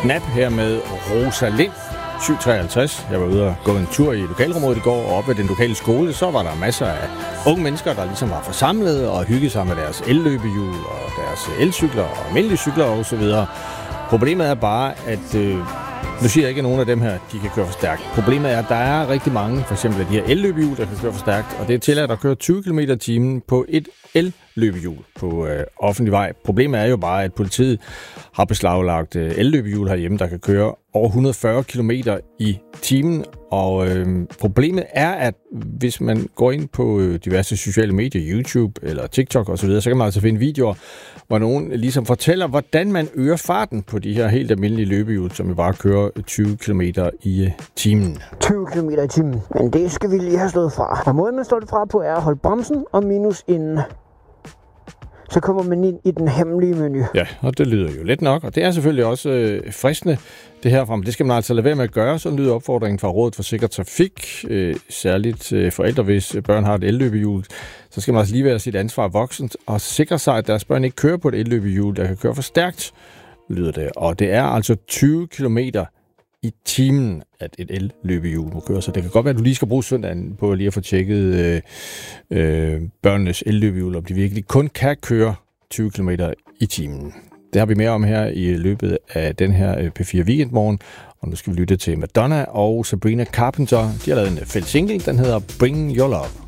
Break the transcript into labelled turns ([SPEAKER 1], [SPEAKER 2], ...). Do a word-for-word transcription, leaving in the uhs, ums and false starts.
[SPEAKER 1] Knap her med Rosalind, syv treoghalvtreds. Jeg var ude og gå en tur i lokalområdet i går, og oppe ved den lokale skole, så var der masser af unge mennesker, der ligesom var forsamlet og hyggede sig med deres elløbehjul og deres elcykler og almindelige cykler osv. Problemet er bare, at øh, nu siger jeg ikke, at nogen af dem her, de kan køre for stærkt. Problemet er, at der er rigtig mange, for eksempel af de her elløbehjul, der kan køre for stærkt, og det er tilladt at køre tyve kilometer i timen på et elløbehjul på øh, offentlig vej. Problemet er jo bare, at politiet har beslaglagt øh, elløbehjul herhjemme, der kan køre over et hundrede og fyrre kilometer i timen, og øh, problemet er, at hvis man går ind på øh, diverse sociale medier, YouTube eller TikTok osv., så kan man altså finde videoer, hvor nogen ligesom fortæller, hvordan man øger farten på de her helt almindelige løbehjul, som jo bare kører tyve kilometer i timen.
[SPEAKER 2] tyve kilometer i timen, men det skal vi lige have slået fra. Og måden man står det fra på er at holde bremsen og minus inden. Så kommer man ind i den hemmelige menu.
[SPEAKER 1] Ja, og det lyder jo let nok, og det er selvfølgelig også øh, fristende, det herfra. Men det skal man altså lade være med at gøre. Så lyder opfordringen fra Rådet for Sikker Trafik, øh, særligt øh, forældre, hvis børn har et elløbehjul. Så skal man altså lige være sit ansvar voksent og sikre sig, at deres børn ikke kører på et elløbehjul, der kan køre for stærkt, lyder det. Og det er altså tyve kilometer i timen, at et elløbehjul må køre. Så det kan godt være, at du lige skal bruge søndagen på lige at få tjekket øh, øh, børnenes elløbehjul, om de virkelig kun kan køre tyve kilometer i timen. Det har vi mere om her i løbet af den her P fire Weekendmorgen. Og nu skal vi lytte til Madonna og Sabrina Carpenter. De har lavet en fælles single, den hedder Bring Your Love.